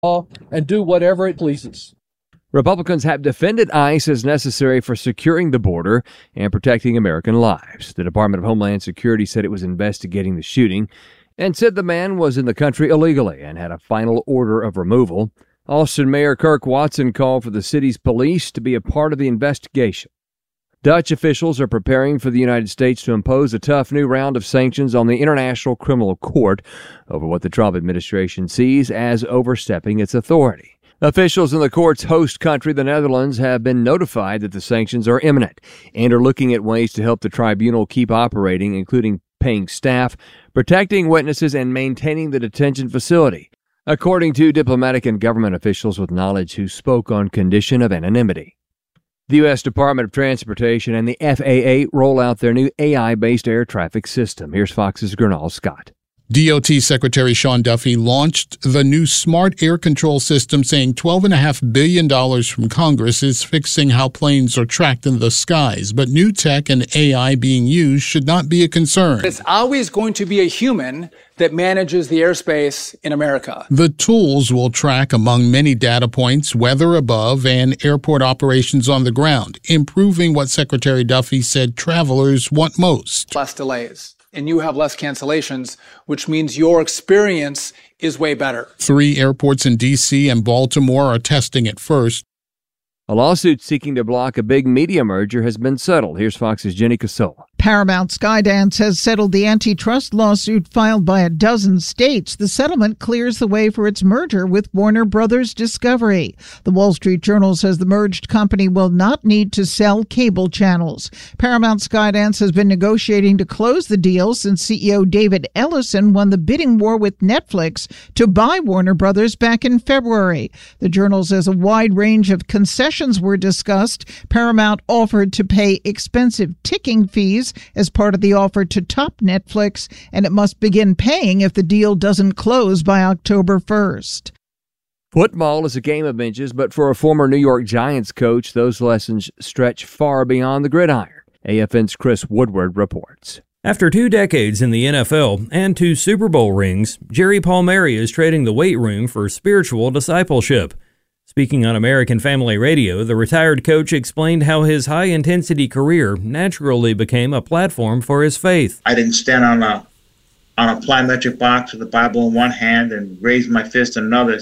law and do whatever it pleases. Republicans have defended ICE as necessary for securing the border and protecting American lives. The Department of Homeland Security said it was investigating the shooting and said the man was in the country illegally and had a final order of removal. Austin Mayor Kirk Watson called for the city's police to be a part of the investigation. Dutch officials are preparing for the United States to impose a tough new round of sanctions on the International Criminal Court over what the Trump administration sees as overstepping its authority. Officials in the court's host country, the Netherlands, have been notified that the sanctions are imminent and are looking at ways to help the tribunal keep operating, including paying staff, protecting witnesses, and maintaining the detention facility, according to diplomatic and government officials with knowledge who spoke on condition of anonymity. The U.S. Department of Transportation and the FAA roll out their new AI-based air traffic system. Here's Fox's Gernal Scott. DOT Secretary Sean Duffy launched the new smart air control system, saying $12.5 billion from Congress is fixing how planes are tracked in the skies. But new tech and AI being used should not be a concern. It's always going to be a human that manages the airspace in America. The tools will track, among many data points, weather above and airport operations on the ground, improving what Secretary Duffy said travelers want most. Less delays. And you have less cancellations, which means your experience is way better. 3 airports in D.C. and Baltimore are testing it first. A lawsuit seeking to block a big media merger has been settled. Here's Fox's Jenny Casola. Paramount Skydance has settled the antitrust lawsuit filed by a dozen states. The settlement clears the way for its merger with Warner Brothers Discovery. The Wall Street Journal says the merged company will not need to sell cable channels. Paramount Skydance has been negotiating to close the deal since CEO David Ellison won the bidding war with Netflix to buy Warner Brothers back in February. The Journal says a wide range of concessions were discussed. Paramount offered to pay expensive ticking fees as part of the offer to top Netflix, and it must begin paying if the deal doesn't close by October 1st. Football is a game of inches, but for a former New York Giants coach, those lessons stretch far beyond the gridiron. AFN's Chris Woodward reports. After 2 decades in the NFL and 2 Super Bowl rings, Jerry Palmieri is trading the weight room for spiritual discipleship. Speaking on American Family Radio, the retired coach explained how his high-intensity career naturally became a platform for his faith. I didn't stand on a plyometric box with the Bible in one hand and raise my fist in another,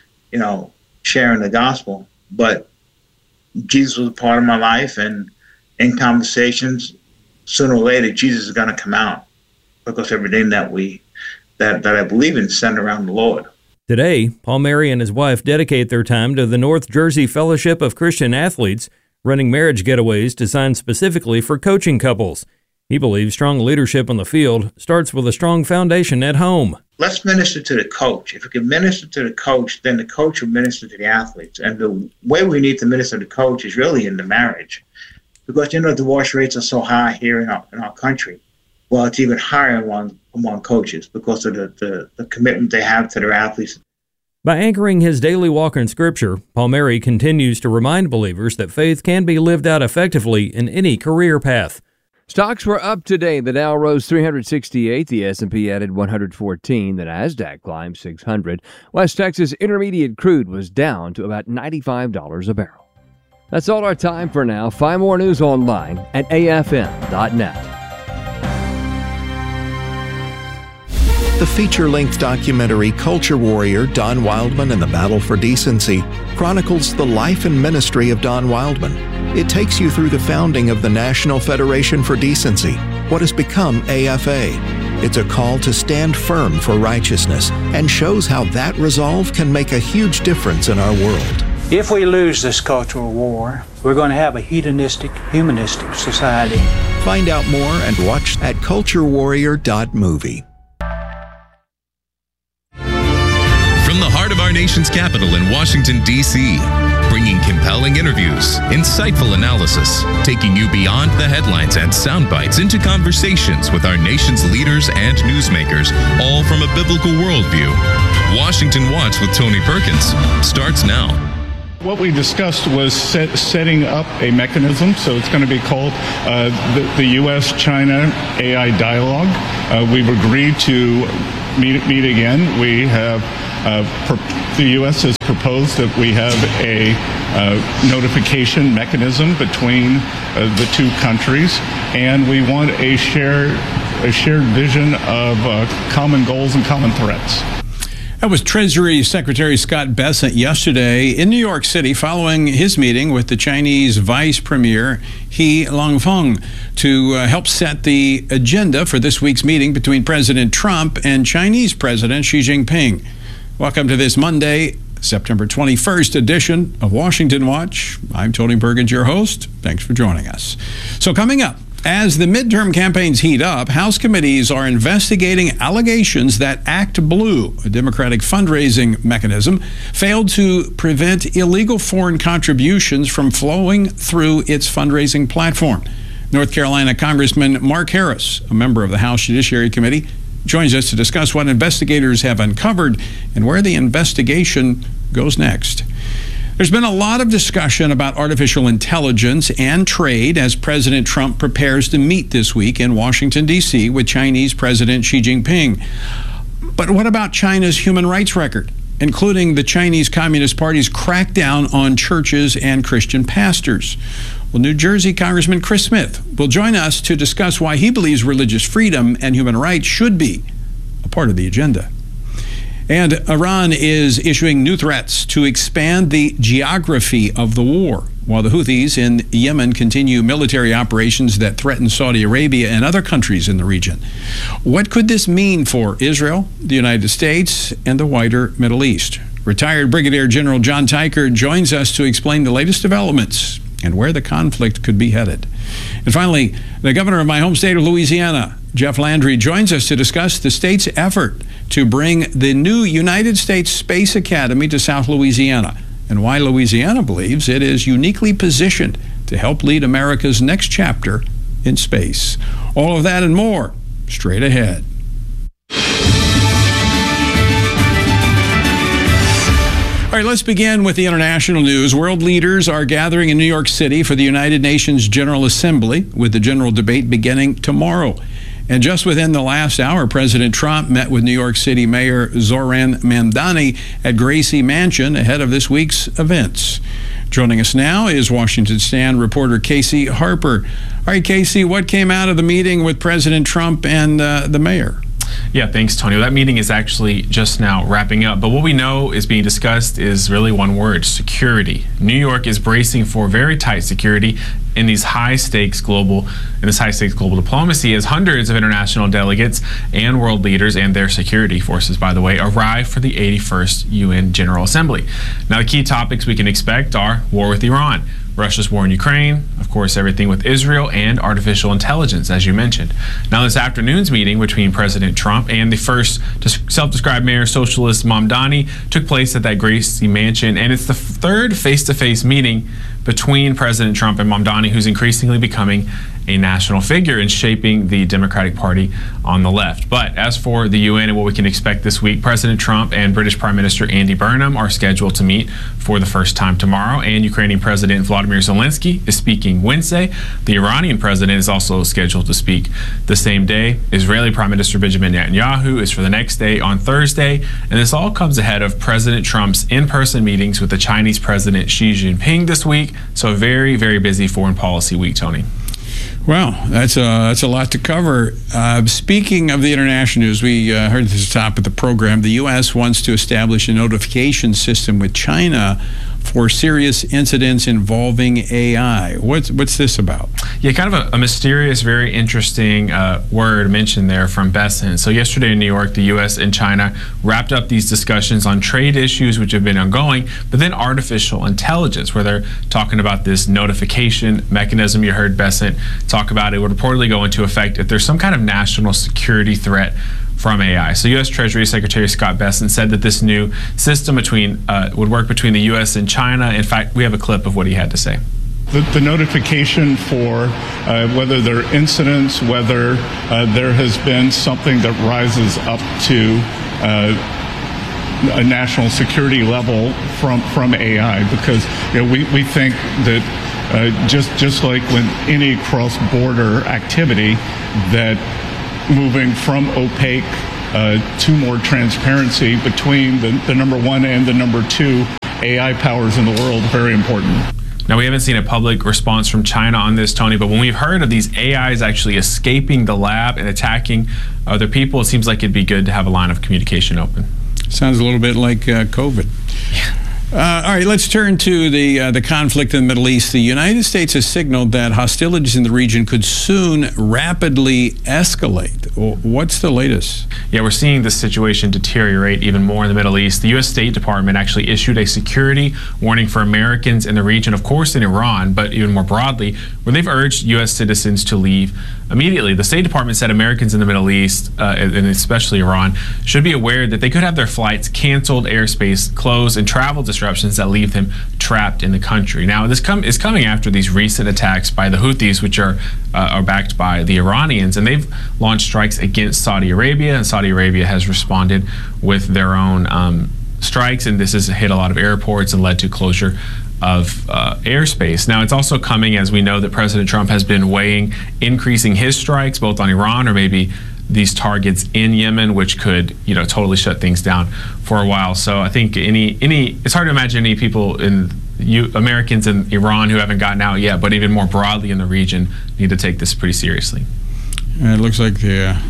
sharing the gospel. But Jesus was a part of my life, and in conversations, sooner or later, Jesus is going to come out, because everything that I believe in is centered around the Lord. Today, Palmieri and his wife dedicate their time to the North Jersey Fellowship of Christian Athletes, running marriage getaways designed specifically for coaching couples. He believes strong leadership on the field starts with a strong foundation at home. Let's minister to the coach. If we can minister to the coach, then the coach will minister to the athletes. And the way we need to minister to the coach is really in the marriage. Because, divorce rates are so high here in our country. Well, it's even higher among coaches because of the commitment they have to their athletes. By anchoring his daily walk in Scripture, Palmieri continues to remind believers that faith can be lived out effectively in any career path. Stocks were up today. The Dow rose 368, the S&P added 114, the Nasdaq climbed 600. West Texas Intermediate crude was down to about $95 a barrel. That's all our time for now. Find more news online at afn.net. The feature-length documentary Culture Warrior, Don Wildman and the Battle for Decency chronicles the life and ministry of Don Wildman. It takes you through the founding of the National Federation for Decency, what has become AFA. It's a call to stand firm for righteousness and shows how that resolve can make a huge difference in our world. If we lose this cultural war, we're going to have a hedonistic, humanistic society. Find out more and watch at culturewarrior.movie. From the heart of our nation's capital in Washington, D.C., bringing compelling interviews, insightful analysis, taking you beyond the headlines and sound bites into conversations with our nation's leaders and newsmakers, all from a biblical worldview. Washington Watch with Tony Perkins starts now. What we discussed was setting up a mechanism, so it's going to be called the U.S.-China AI Dialogue. We've agreed to meet again. We have the U.S. has proposed that we have a notification mechanism between the two countries, and we want a shared vision of common goals and common threats. That was Treasury Secretary Scott Bessent yesterday in New York City following his meeting with the Chinese Vice Premier He Longfeng to help set the agenda for this week's meeting between President Trump and Chinese President Xi Jinping. Welcome to this Monday, September 21st edition of Washington Watch. I'm Tony Perkins, your host. Thanks for joining us. So coming up, as the midterm campaigns heat up, House committees are investigating allegations that Act Blue, a Democratic fundraising mechanism, failed to prevent illegal foreign contributions from flowing through its fundraising platform. North Carolina Congressman Mark Harris, a member of the House Judiciary Committee, joins us to discuss what investigators have uncovered and where the investigation goes next. There's been a lot of discussion about artificial intelligence and trade as President Trump prepares to meet this week in Washington, D.C. with Chinese President Xi Jinping. But what about China's human rights record, including the Chinese Communist Party's crackdown on churches and Christian pastors? Well, New Jersey Congressman Chris Smith will join us to discuss why he believes religious freedom and human rights should be a part of the agenda. And Iran is issuing new threats to expand the geography of the war, while the Houthis in Yemen continue military operations that threaten Saudi Arabia and other countries in the region. What could this mean for Israel, the United States, and the wider Middle East? Retired Brigadier General John Teichert joins us to explain the latest developments and where the conflict could be headed. And finally, the governor of my home state of Louisiana, Jeff Landry, joins us to discuss the state's effort to bring the new United States Space Academy to South Louisiana and why Louisiana believes it is uniquely positioned to help lead America's next chapter in space. All of that and more straight ahead. All right, let's begin with the international news. World leaders are gathering in New York City for the United Nations General Assembly, with the general debate beginning tomorrow. And just within the last hour, President Trump met with New York City Mayor Zoran Mamdani at Gracie Mansion ahead of this week's events. Joining us now is Washington Stand reporter Casey Harper. All right, Casey, what came out of the meeting with President Trump and the mayor? Yeah, thanks, Tony. Well, that meeting is actually just now wrapping up. But what we know is being discussed is really one word: security. New York is bracing for very tight security in this high-stakes global diplomacy as hundreds of international delegates and world leaders and their security forces, by the way, arrive for the 81st UN General Assembly. Now, the key topics we can expect are war with Iran, Russia's war in Ukraine, of course, everything with Israel, and artificial intelligence, as you mentioned. Now, this afternoon's meeting between President Trump and the first self-described mayor socialist Mamdani took place at that Gracie Mansion, and it's the third face-to-face meeting between President Trump and Mamdani, who's increasingly becoming a national figure and shaping the Democratic Party on the left. But as for the UN and what we can expect this week, President Trump and British Prime Minister Andy Burnham are scheduled to meet for the first time tomorrow, and Ukrainian President Volodymyr Zelensky is speaking Wednesday. The Iranian president is also scheduled to speak the same day. Israeli Prime Minister Benjamin Netanyahu is for the next day on Thursday, and this all comes ahead of President Trump's in-person meetings with the Chinese President Xi Jinping this week. So a very, very busy foreign policy week, Tony. Wow, that's a lot to cover. Speaking of the international news, we heard at the top of the program, the U.S. wants to establish a notification system with China for serious incidents involving AI. What's this about? Yeah, kind of a mysterious, very interesting word mentioned there from Bessent. So yesterday in New York, the U.S. and China wrapped up these discussions on trade issues, which have been ongoing, but then artificial intelligence, where they're talking about this notification mechanism. You heard Bessent talk about it would reportedly go into effect if there's some kind of national security threat from AI. So U.S. Treasury Secretary Scott Bessent said that this new system would work between the U.S. and China. In fact, we have a clip of what he had to say. The notification for whether there are incidents, whether there has been something that rises up to a national security level from AI, because we think that just like when any cross-border activity, that moving from opaque to more transparency between the number one and the number two AI powers in the world, very important. Now, we haven't seen a public response from China on this, Tony, but when we've heard of these AIs actually escaping the lab and attacking other people, it seems like it'd be good to have a line of communication open. Sounds a little bit like COVID. All right, let's turn to the conflict in the Middle East. The United States has signaled that hostilities in the region could soon rapidly escalate. What's the latest? Yeah, we're seeing this situation deteriorate even more in the Middle East. The U.S. State Department actually issued a security warning for Americans in the region, of course in Iran, but even more broadly, where they've urged U.S. citizens to leave immediately. The State Department said Americans in the Middle East, and especially Iran, should be aware that they could have their flights canceled, airspace closed, and travel disruptions that leave them trapped in the country. Now, this is coming after these recent attacks by the Houthis, which are backed by the Iranians, and they've launched strikes against Saudi Arabia, and Saudi Arabia has responded with their own strikes, and this has hit a lot of airports and led to closure of airspace. Now, it's also coming as we know that President Trump has been weighing increasing his strikes both on Iran or maybe these targets in Yemen, which could, totally shut things down for a while. So I think it's hard to imagine any people Americans in Iran who haven't gotten out yet, but even more broadly in the region need to take this pretty seriously. It looks like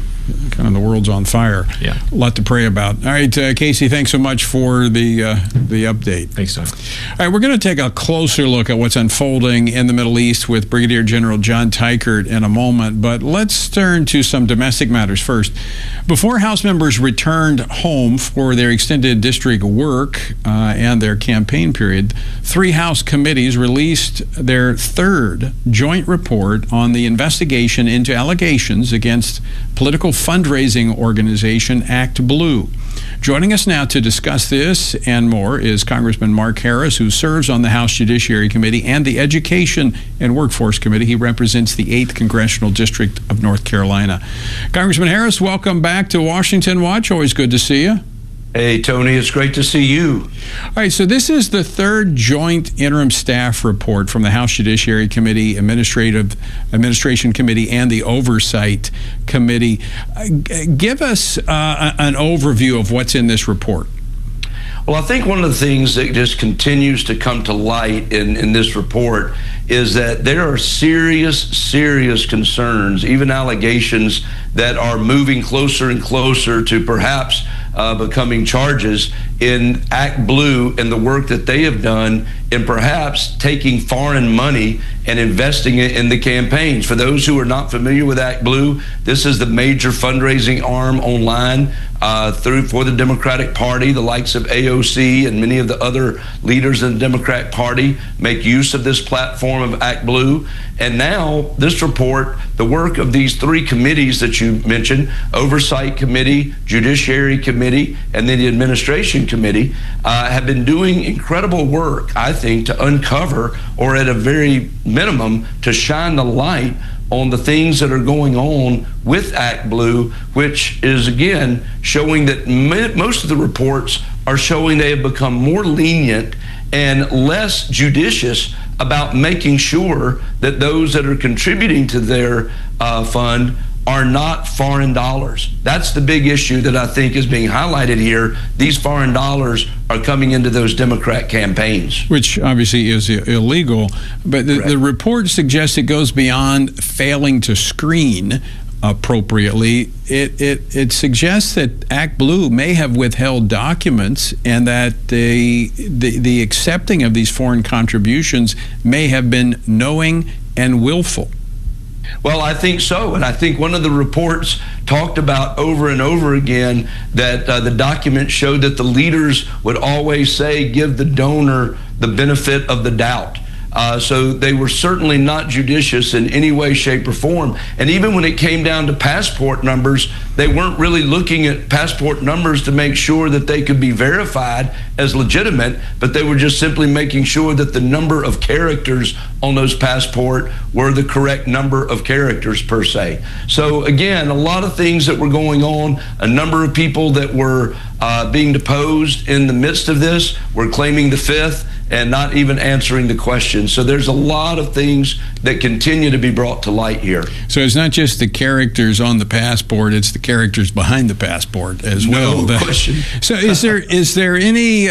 the world's on fire. Yeah, a lot to pray about. All right, Casey, thanks so much for the update. Thanks, Tom. All right, we're going to take a closer look at what's unfolding in the Middle East with Brigadier General John Teichert in a moment, but let's turn to some domestic matters first. Before House members returned home for their extended district work and their campaign period, 3 House committees released their third joint report on the investigation into allegations against political fundraising organization Act Blue. Joining us now to discuss this and more is Congressman Mark Harris, who serves on the House Judiciary Committee and the Education and Workforce Committee. He represents the 8th Congressional District of North Carolina. Congressman Harris, welcome back to Washington Watch. Always good to see you. Hey, Tony, it's great to see you. All right, so this is the third joint interim staff report from the House Judiciary Committee, Administration Committee, and the Oversight Committee. Give us an overview of what's in this report. Well, I think one of the things that just continues to come to light in this report is that there are serious concerns, even allegations that are moving closer and closer to perhaps becoming charges in Act Blue and the work that they have done in perhaps taking foreign money and investing it in the campaigns. For those who are not familiar with Act Blue, this is the major fundraising arm online for the Democratic Party. The likes of AOC and many of the other leaders in the Democratic Party make use of this platform of Act Blue. And now this report, the work of these 3 committees that you mentioned, Oversight Committee, Judiciary Committee, and then the Administration Committee, have been doing incredible work, I think, to uncover, or at a very minimum, to shine the light on the things that are going on with Act Blue, which is, again, showing that most of the reports are showing they have become more lenient and less judicious about making sure that those that are contributing to their fund are not foreign dollars. That's the big issue that I think is being highlighted here. These foreign dollars are coming into those Democrat campaigns. Which obviously is illegal, but the report suggests it goes beyond failing to screen appropriately. It suggests that Act Blue may have withheld documents and that the accepting of these foreign contributions may have been knowing and willful. Well, I think so. And I think one of the reports talked about over and over again that the document showed that the leaders would always say, give the donor the benefit of the doubt. So they were certainly not judicious in any way, shape, or form. And even when it came down to passport numbers, they weren't really looking at passport numbers to make sure that they could be verified as legitimate, but they were just simply making sure that the number of characters on those passport were the correct number of characters per se. So again, a lot of things that were going on, a number of people that were being deposed in the midst of this. We're claiming the fifth and not even answering the question. So there's a lot of things that continue to be brought to light here. So it's not just the characters on the passport, it's the characters behind the passport as well. No question. So is there any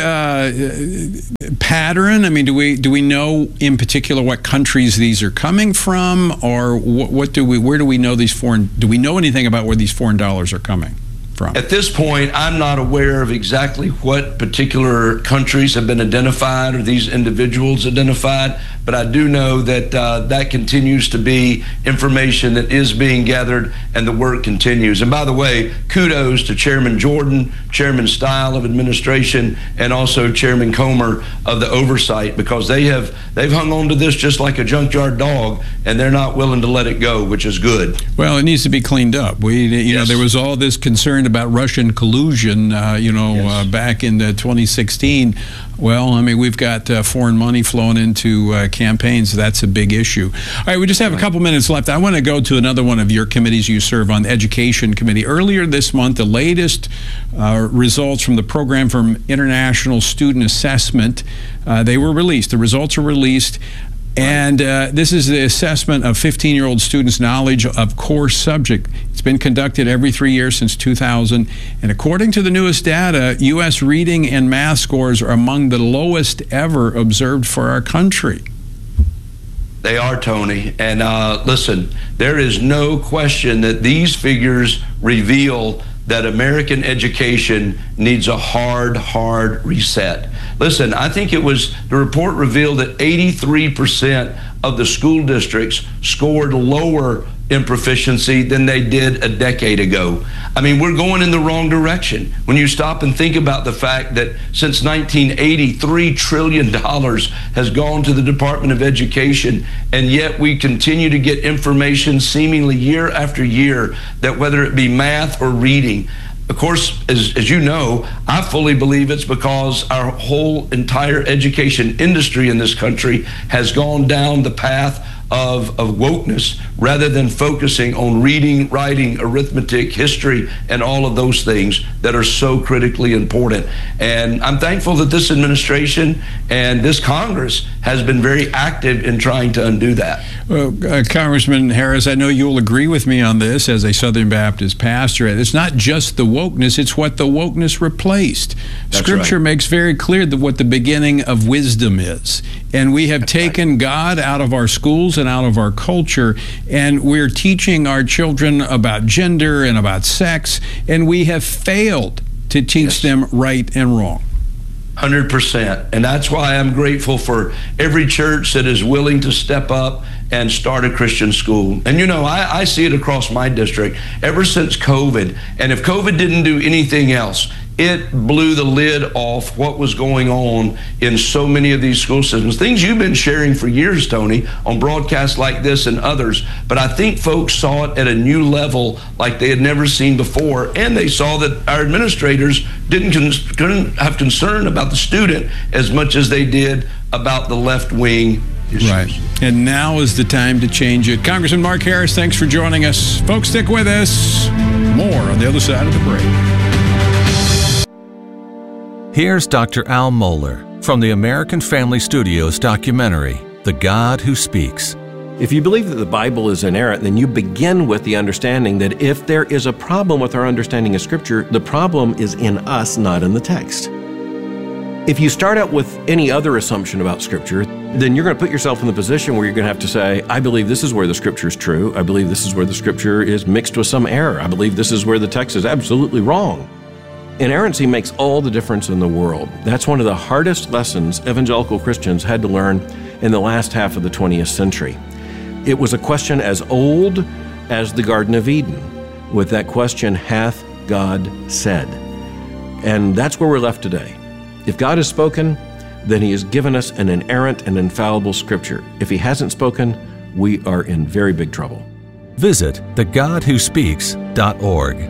pattern? I mean, do we know in particular what countries these are coming from, or where do we know these foreign? Do we know anything about where these foreign dollars are coming from? At this point, I'm not aware of exactly what particular countries have been identified or these individuals identified, but I do know that that continues to be information that is being gathered and the work continues. And by the way, kudos to Chairman Jordan, Chairman Stile of administration, and also Chairman Comer of the oversight, because they've hung on to this just like a junkyard dog, and they're not willing to let it go, which is good. Well, it needs to be cleaned up. You know, there was all this concern about Russian collusion, back in 2016. Well, I mean, we've got foreign money flowing into campaigns. That's a big issue. All right, we just have a couple minutes left. I want to go to another one of your committees you serve on, the Education Committee. Earlier this month, the latest results from the Program for International Student Assessment, they were released. The results are released. And this is the assessment of 15-year-old students' knowledge of core subject. It's been conducted every 3 years since 2000. And according to the newest data, U.S. reading and math scores are among the lowest ever observed for our country. They are, Tony. And listen, there is no question that these figures reveal that American education needs a hard reset. Listen, I think the report revealed that 83% of the school districts scored lower in proficiency than they did a decade ago. I mean, we're going in the wrong direction. When you stop and think about the fact that since 1980, $3 trillion has gone to the Department of Education, and yet we continue to get information seemingly year after year that whether it be math or reading, of course, as you know, I fully believe it's because our whole entire education industry in this country has gone down the path of wokeness rather than focusing on reading, writing, arithmetic, history, and all of those things that are so critically important. And I'm thankful that this administration and this Congress has been very active in trying to undo that. Well, Congressman Harris, I know you'll agree with me on this as a Southern Baptist pastor. It's not just the wokeness, it's what the wokeness replaced. That's Scripture makes very clear that what the beginning of wisdom is. And we have taken God out of our schools and out of our culture, and we're teaching our children about gender and about sex, and we have failed to teach them right and wrong. 100%. And that's why I'm grateful for every church that is willing to step up and start a Christian school. And you know, I see it across my district ever since COVID. And if COVID didn't do anything else, it blew the lid off what was going on in so many of these school systems. Things you've been sharing for years, Tony, on broadcasts like this and others. But I think folks saw it at a new level like they had never seen before. And they saw that our administrators couldn't have concern about the student as much as they did about the left-wing issues. Right. And now is the time to change it. Congressman Mark Harris, thanks for joining us. Folks, stick with us. More on the other side of the break. Here's Dr. Al Mohler from the American Family Studios documentary, The God Who Speaks. If you believe that the Bible is inerrant, then you begin with the understanding that if there is a problem with our understanding of Scripture, the problem is in us, not in the text. If you start out with any other assumption about Scripture, then you're going to put yourself in the position where you're going to have to say, I believe this is where the Scripture is true. I believe this is where the Scripture is mixed with some error. I believe this is where the text is absolutely wrong. Inerrancy makes all the difference in the world. That's one of the hardest lessons evangelical Christians had to learn in the last half of the 20th century. It was a question as old as the Garden of Eden, with that question, hath God said? And that's where we're left today. If God has spoken, then He has given us an inerrant and infallible Scripture. If He hasn't spoken, we are in very big trouble. Visit thegodwhospeaks.org.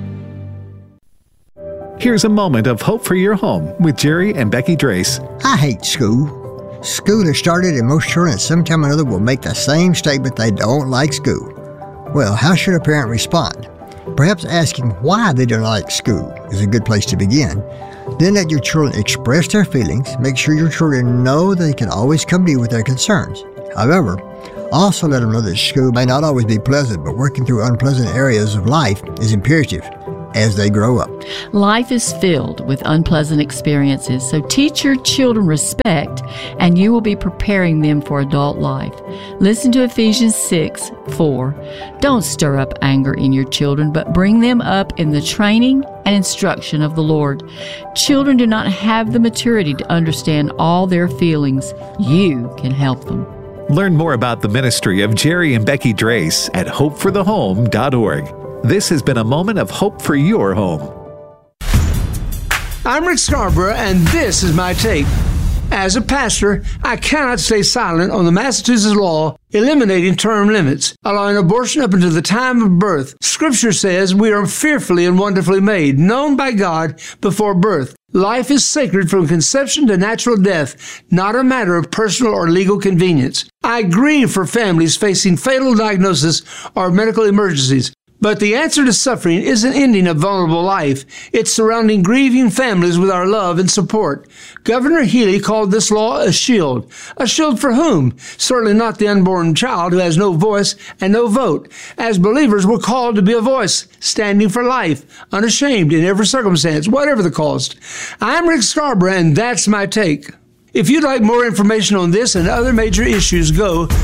Here's a moment of hope for your home with Jerry and Becky Drace. I hate school. School has started and most children at some time or another will make the same statement they don't like school. Well, how should a parent respond? Perhaps asking why they don't like school is a good place to begin. Then let your children express their feelings. Make sure your children know they can always come to you with their concerns. However, also let them know that school may not always be pleasant, but working through unpleasant areas of life is imperative as they grow up. Life is filled with unpleasant experiences, so teach your children respect, and you will be preparing them for adult life. Listen to Ephesians 6:4. Don't stir up anger in your children, but bring them up in the training and instruction of the Lord. Children do not have the maturity to understand all their feelings. You can help them. Learn more about the ministry of Jerry and Becky Drace at hopeforthehome.org. This has been a moment of hope for your home. I'm Rick Scarborough, and this is my take. As a pastor, I cannot stay silent on the Massachusetts law eliminating term limits, allowing abortion up until the time of birth. Scripture says we are fearfully and wonderfully made, known by God before birth. Life is sacred from conception to natural death, not a matter of personal or legal convenience. I grieve for families facing fatal diagnosis or medical emergencies. But the answer to suffering isn't ending a vulnerable life. It's surrounding grieving families with our love and support. Governor Healy called this law a shield. A shield for whom? Certainly not the unborn child who has no voice and no vote. As believers, we're called to be a voice, standing for life, unashamed in every circumstance, whatever the cost. I'm Rick Scarborough, and that's my take. If you'd like more information on this and other major issues, go